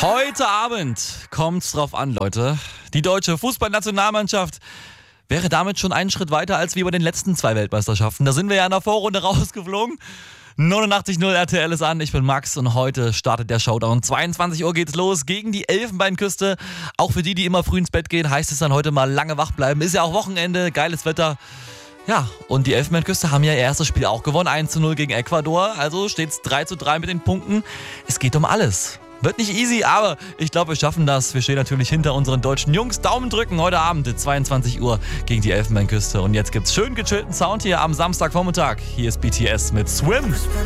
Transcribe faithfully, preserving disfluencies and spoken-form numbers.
Heute Abend kommt's drauf an, Leute. Die deutsche Fußballnationalmannschaft wäre damit schon einen Schritt weiter als wie bei den letzten zwei Weltmeisterschaften. Da sind wir ja in der Vorrunde rausgeflogen. neunundachtzig null R T L ist an, ich bin Max und heute startet der Showdown. zweiundzwanzig Uhr geht's los gegen die Elfenbeinküste. Auch für die, die immer früh ins Bett gehen, heißt es dann heute mal lange wach bleiben. Ist ja auch Wochenende, geiles Wetter. Ja, und die Elfenbeinküste haben ja ihr erstes Spiel auch gewonnen, eins zu null gegen Ecuador. Also steht's drei zu drei mit den Punkten. Es geht um alles. Wird nicht easy, aber ich glaube, wir schaffen das. Wir stehen natürlich hinter unseren deutschen Jungs. Daumen drücken heute Abend, zweiundzwanzig Uhr gegen die Elfenbeinküste. Und jetzt gibt's schön gechillten Sound hier am Samstagvormittag. Hier ist B T S mit Swim.